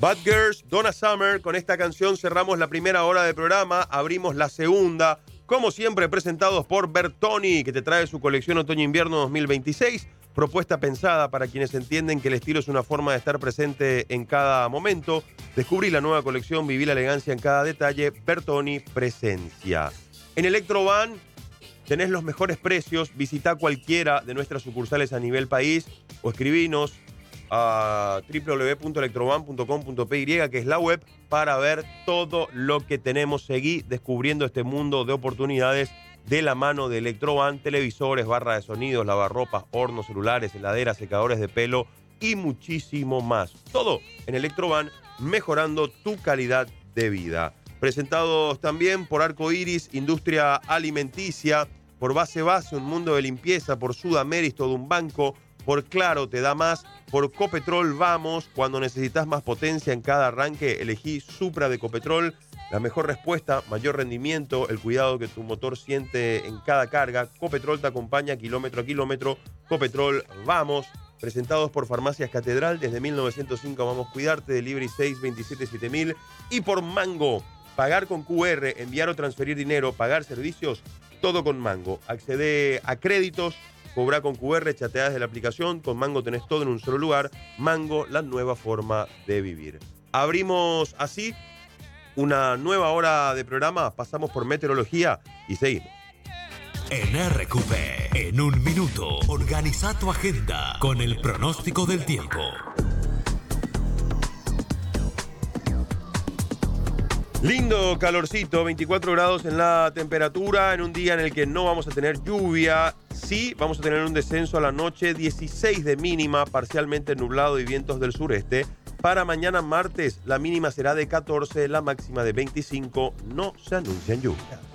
Bad Girls, Donna Summer. Con esta canción cerramos la primera hora del programa, abrimos la segunda. Como siempre, presentados por Bertoni, que te trae su colección Otoño-Invierno 2026. Propuesta pensada para quienes entienden que el estilo es una forma de estar presente en cada momento. Descubrí la nueva colección, viví la elegancia en cada detalle. Bertoni Presencia. En Electrovan tenés los mejores precios. Visita cualquiera de nuestras sucursales a nivel país o escribinos a www.electrovan.com.py, que es la web, para ver todo lo que tenemos. Seguí descubriendo este mundo de oportunidades de la mano de Electrovan. Televisores, barra de sonidos, lavarropas, hornos, celulares, heladeras, secadores de pelo y muchísimo más. Todo en Electrovan, mejorando tu calidad de vida. Presentados también por Arcoiris, industria alimenticia, por Base, un mundo de limpieza, por Sudamérica, todo un banco, por Claro, te da más, por Copetrol, vamos. Cuando necesitas más potencia en cada arranque, elegí Supra de Copetrol. La mejor respuesta, mayor rendimiento, el cuidado que tu motor siente en cada carga. Copetrol te acompaña kilómetro a kilómetro. Copetrol, vamos. Presentados por Farmacias Catedral, desde 1905 vamos a cuidarte, delivery 627-7000. Y por Mango, pagar con QR, enviar o transferir dinero, pagar servicios, todo con Mango. Accede a créditos, cobra con QR, chateas desde la aplicación. Con Mango tenés todo en un solo lugar. Mango, la nueva forma de vivir. Abrimos así una nueva hora de programa, pasamos por meteorología y seguimos. En RQP, en un minuto, organiza tu agenda con el pronóstico del tiempo. Lindo calorcito, 24 grados en la temperatura, en un día en el que no vamos a tener lluvia. Sí, vamos a tener un descenso a la noche, 16 de mínima, parcialmente nublado y vientos del sureste. Para mañana martes, la mínima será de 14, la máxima de 25. No se anuncian lluvias.